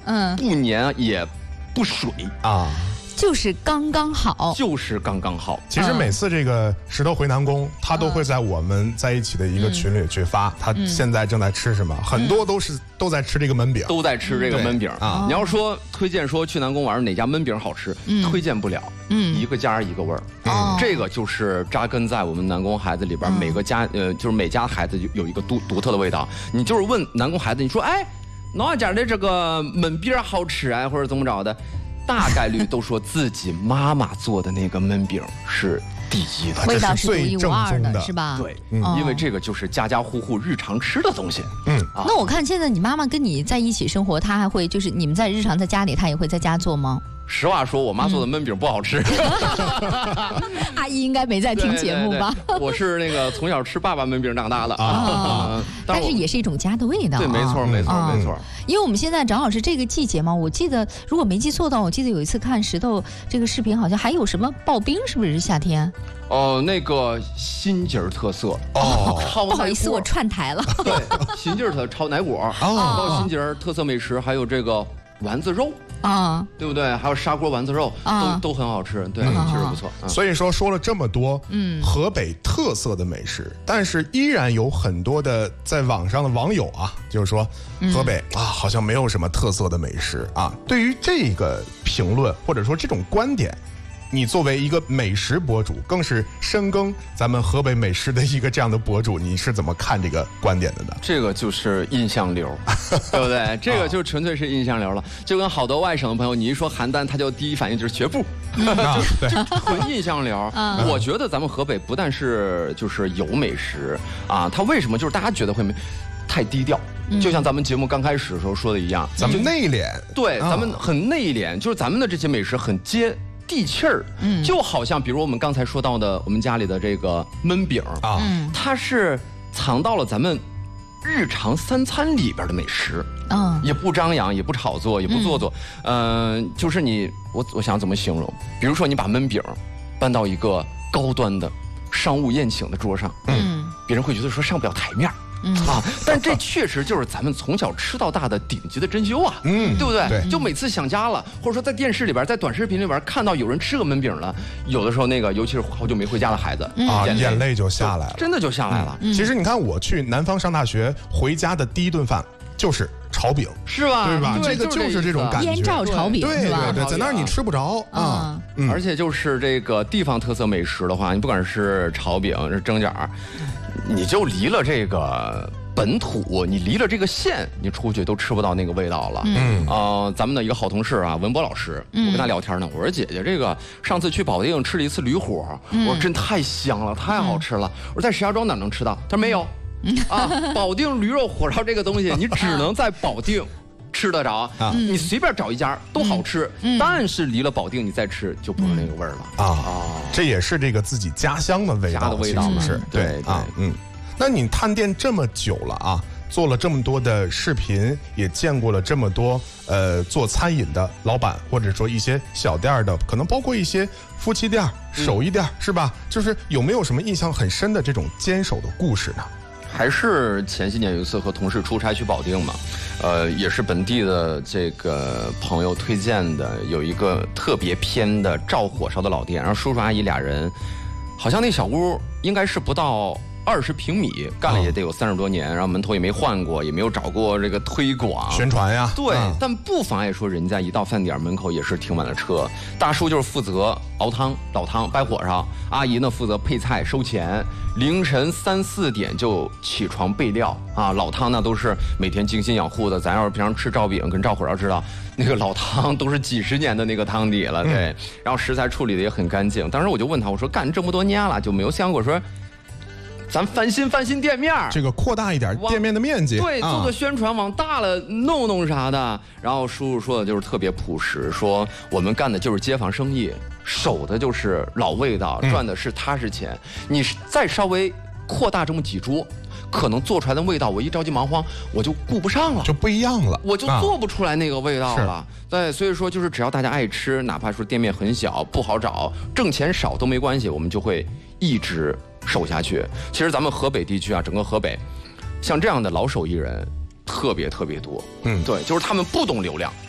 不黏也不水啊。 就是刚刚好， 就是刚刚好。 其实每次这个石头回南宫，他都会在我们在一起的一个群里去发，他现在正在吃什么，很多都在吃这个焖饼， 都在吃这个焖饼啊。你要说推荐说去南宫玩哪家焖饼好吃，推荐不了，一个家一个味儿。这个就是扎根在我们南宫孩子里边，每个家就是每家孩子有一个独特的味道。你就是问南宫孩子，你说哎，哪家的这个焖饼好吃啊，或者怎么着的？大概率都说自己妈妈做的那个焖饼是第一的， 味道是独一无二的，是吧？ 对，因为这个就是家家户户日常吃的东西。 那我看现在你妈妈跟你在一起生活，她还会就是你们在日常在家里，她也会在家做吗？ 实话说，我妈做的焖饼不好吃。 阿姨应该没在听节目吧？ 对，我是那个从小吃爸爸焖饼长大的但是也是一种家的味道。 对，没错。 因为我们现在正好是这个季节嘛，我记得如果没记错的话，我记得有一次看石头这个视频，好像还有什么刨冰，是不是夏天？ 那个新津特色不好意思，我串台了。 对，新津的炒奶果，新津特色美食，还有这个丸子肉。对不对？还有砂锅丸子肉，都很好吃，对，确实不错。 所以说了这么多，河北特色的美食，但是依然有很多的在网上的网友啊，就是说河北好像没有什么特色的美食啊。对于这个评论或者说这种观点，你作为一个美食博主，更是深耕咱们河北美食的一个这样的博主，你是怎么看这个观点的呢？ 这个就是印象流，对不对？这个就纯粹是印象流了。就跟好多外省的朋友，你一说邯郸，他就第一反应就是学步，就纯印象流。我觉得咱们河北不但是就是有美食啊，它为什么就是大家觉得会太低调？就像咱们节目刚开始的时候说的一样， 咱们内敛， 对，咱们很内敛，就是咱们的这些美食很接地气儿，就好像比如我们刚才说到的我们家里的这个焖饼它是藏到了咱们日常三餐里边的美食，也不张扬，也不炒作，也不做作，就是我想怎么形容？比如说你把焖饼搬到一个高端的商务宴请的桌上，别人会觉得说上不了台面。但这确实就是咱们从小吃到大的顶级的珍馐啊，对不对？ 对， 就每次想家了，或者说在电视里边，在短视频里边看到有人吃个焖饼了，有的时候那个，尤其是好久没回家的孩子， 眼泪就下来了， 真的就下来了。 其实你看，我去南方上大学，回家的第一顿饭就是炒饼， 是吧？ 对吧？这个就是这种感觉， 腌照炒饼， 对，在那儿你吃不着啊。 而且就是这个地方特色美食的话，你不管是炒饼、是蒸饺，你就离了这个本土，你离了这个县，你出去都吃不到那个味道了。咱们的一个好同事啊，文博老师，我跟他聊天呢，我说姐姐，这个上次去保定吃了一次驴火，我说真太香了，太好吃了。我说在石家庄哪能吃到？他说没有。保定驴肉火烧这个东西，你只能在保定吃得着你随便找一家都好吃，但是离了保定你再吃就不是那个味儿了这也是这个自己家乡的味道， 家的味道是对啊，那你探店这么久了啊，做了这么多的视频，也见过了这么多做餐饮的老板，或者说一些小店的，可能包括一些夫妻店、手艺店，是吧？就是有没有什么印象很深的这种坚守的故事呢？ 还是前些年有一次和同事出差去保定嘛，也是本地的这个朋友推荐的，有一个特别偏的照火烧的老店，然后叔叔阿姨俩人，好像那小屋应该是不到20平米，干了也得有30多年，然后门头也没换过，也没有找过这个推广宣传呀。 对，但不妨碍说人家一到饭点门口也是停满了车。大叔就是负责熬汤、老汤、掰火烧，阿姨呢负责配菜、收钱。凌晨3、4点就起床备料啊，老汤呢都是每天精心养护的。咱要是平常吃照饼跟照火烧知道，那个老汤都是几十年的那个汤底了，对。然后食材处理的也很干净。当时我就问他，我说干这么多年了，就没有想过说咱翻新店面， 这个扩大一点店面的面积， 对，做个宣传往大了弄啥的。然后叔叔说的就是特别朴实，说我们干的就是街坊生意，守的就是老味道，赚的是踏实钱。你再稍微扩大这么几桌，可能做出来的味道，我一着急忙慌，我就顾不上了， 就不一样了， 我就做不出来那个味道了。对，所以说就是只要大家爱吃，哪怕说店面很小不好找，挣钱少都没关系，我们就会一直守下去。其实咱们河北地区啊，整个河北，像这样的老手艺人特别多。对，就是他们不懂流量。